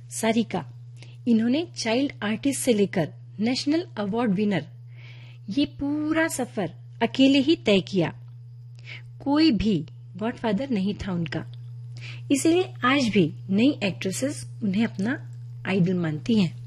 सारिका, इन्होंने child artist से लेकर नेशनल अवार्ड विनर ये पूरा सफर अकेले ही तय किया। कोई भी गॉडफादर नहीं था उनका। इसीलिए आज भी नई एक्ट्रेसेस उन्हें अपना आइडल मानती हैं।